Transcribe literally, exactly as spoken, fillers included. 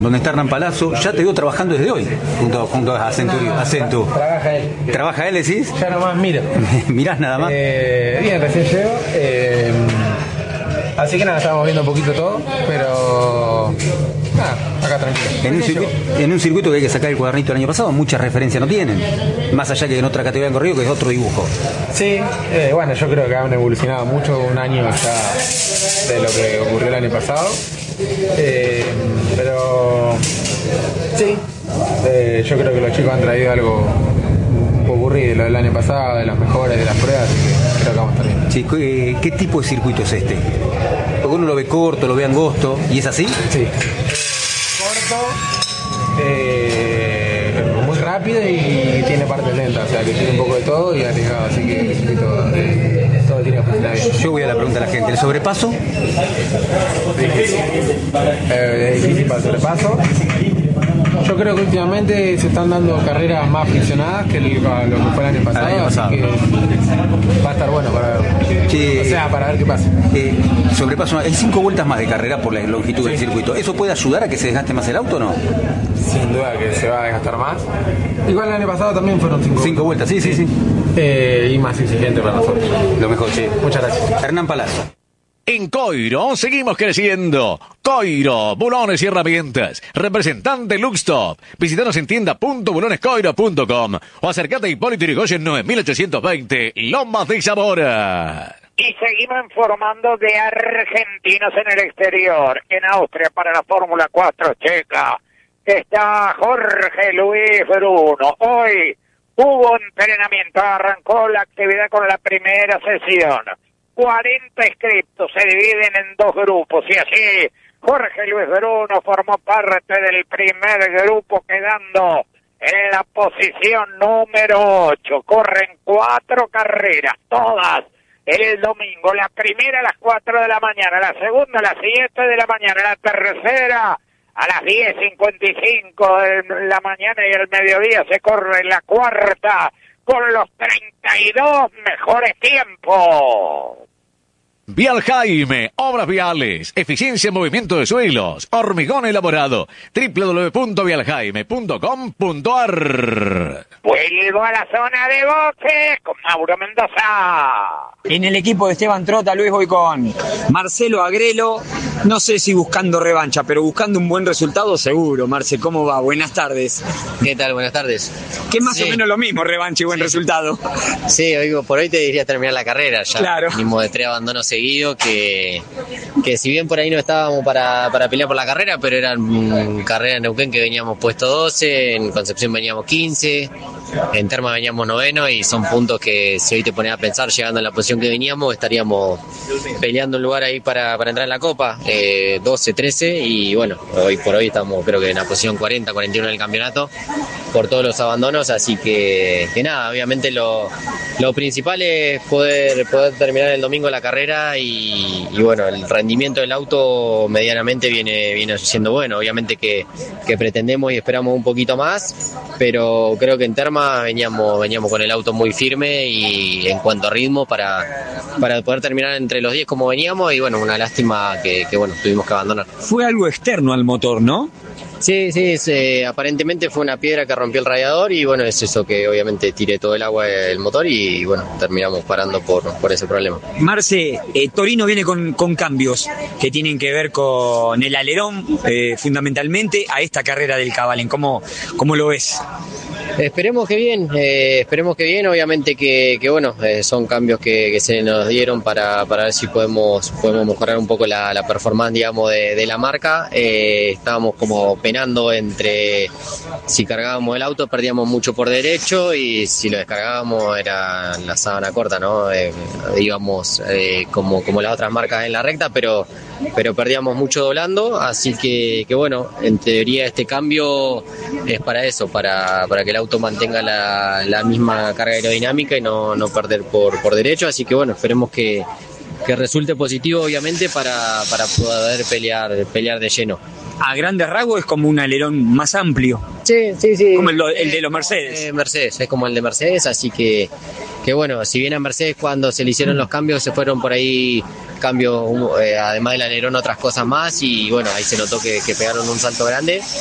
Donde está Hernán Palazzo, ya te veo trabajando desde hoy, junto, junto a Accenture, no, Accenture. Tra trabaja él. ¿Trabaja él, decís? Ya nomás miro. ¿Mirás nada más? Eh, bien, recién llego. Eh, así que nada, estábamos viendo un poquito todo, pero nada, acá tranquilo. En un, circuito, en un circuito que hay que sacar el cuadernito del año pasado, muchas referencias no tienen. Más allá que en otra categoría han corrido, que es otro dibujo. Sí, eh, bueno, yo creo que han evolucionado mucho, un año ya de lo que ocurrió el año pasado. Eh, pero sí, eh, yo creo que los chicos han traído algo un poco de lo del año pasado, de las mejores, de las pruebas, así que creo que vamos a estar bien. Sí, ¿qué, ¿qué tipo de circuito es este? Porque uno lo ve corto, lo ve angosto, ¿y es así? Sí, corto, eh, muy rápido y tiene partes lentas, o sea que tiene un poco de todo y arriesgado, así que el circuito eh, todo tiene que funcionar bien. Yo voy a la pregunta a la gente, ¿el sobrepaso? Difícil. Eh, es difícil para el sobrepaso. Yo creo que últimamente se están dando carreras más friccionadas que el, lo que fue el año pasado, el año pasado. Así que va a estar bueno para ver. Sí. O sea, para ver qué pasa. Eh, sobrepaso, hay cinco vueltas más de carrera por la longitud Sí. del circuito. ¿Eso puede ayudar a que se desgaste más el auto o no? Sin duda que se va a desgastar más. Igual el año pasado también fueron cinco, Cinco vueltas, sí, sí, sí. Eh, y más exigente para nosotros. Lo mejor, sí. Muchas gracias. Hernán Palazzo. En Coiro seguimos creciendo. Coiro, bulones y herramientas. Representante Luxtop. Visítanos en tienda punto bulones coiro punto com o acercate a Hipólito Yrigoyen nueve mil ochocientos veinte, Lomas de Zamora. Y seguimos informando de argentinos en el exterior. En Austria para la Fórmula cuatro checa está Jorge Luis Bruno. Hoy hubo entrenamiento, arrancó la actividad con la primera sesión. cuarenta inscriptos se dividen en dos grupos y así Jorge Luis Bruno formó parte del primer grupo quedando en la posición número ocho. Corren cuatro carreras, todas el domingo. La primera a las cuatro de la mañana, la segunda a las siete de la mañana, la tercera a las diez cincuenta y cinco de la mañana y el mediodía se corre la cuarta con los treinta y dos mejores tiempos. Vial Jaime, obras viales, eficiencia en movimiento de suelos, hormigón elaborado, doble u doble u doble u punto vial jaime punto com punto a r. Vuelvo a la zona de boxes con Mauro Mendoza. En el equipo de Esteban Trota, Luis, voy con Marcelo Agrelo. No sé si buscando revancha, pero buscando un buen resultado seguro. Marce, ¿cómo va? Buenas tardes. ¿Qué tal? Buenas tardes. Que más Sí. o menos lo mismo, revancha y buen Sí. resultado. Sí, hoy, por hoy te diría terminar la carrera ya. Claro. Venimos de tres abandonos seguidos que, que si bien por ahí no estábamos para, para pelear por la carrera, pero eran mm, carrera en Neuquén que veníamos puesto doce, en Concepción veníamos quince, en Terma veníamos noveno y son puntos que si hoy te pones a pensar llegando a la posición que veníamos estaríamos peleando un lugar ahí para, para entrar en la Copa, eh, doce, trece y bueno, hoy por hoy estamos creo que en la posición cuarenta, cuarenta y uno del campeonato por todos los abandonos, así que, que nada, obviamente lo, lo principal es poder, poder terminar el domingo la carrera y, y bueno, el rendimiento del auto medianamente viene, viene siendo bueno, obviamente que, que pretendemos y esperamos un poquito más, pero creo que en Terma veníamos, veníamos con el auto muy firme y en cuanto a ritmo para, para poder terminar entre los diez como veníamos y bueno, una lástima que, que bueno, tuvimos que abandonar. Fue algo externo al motor, ¿no? Sí, sí, es, eh, aparentemente fue una piedra que rompió el radiador y bueno, es eso que obviamente tiré todo el agua del motor y bueno, terminamos parando por, por ese problema. Marce, eh, Torino viene con, con cambios que tienen que ver con el alerón, eh, fundamentalmente, a esta carrera del Cavalén. ¿Cómo, cómo lo ves? Esperemos que bien, eh, esperemos que bien, obviamente que, que bueno, eh, son cambios que, que se nos dieron para, para ver si podemos, podemos mejorar un poco la, la performance, digamos, de, de la marca. Eh, estábamos como penando entre si cargábamos el auto perdíamos mucho por derecho y si lo descargábamos era la sábana corta, ¿no? Eh, íbamos eh, como, como las otras marcas en la recta, pero pero perdíamos mucho doblando, así que, que bueno, en teoría este cambio es para eso, para, para que el auto mantenga la, la misma carga aerodinámica y no, no perder por, por derecho, así que bueno, esperemos que, que resulte positivo obviamente para, para poder pelear, pelear de lleno. A grandes rasgos es como un alerón más amplio. Sí, sí, sí. Como el, el de los Mercedes. Eh, Mercedes, es como el de Mercedes, así que, que bueno, si bien a Mercedes cuando se le hicieron los cambios se fueron por ahí cambios, eh, además del alerón, otras cosas más, y bueno, ahí se notó que, que pegaron un salto grande.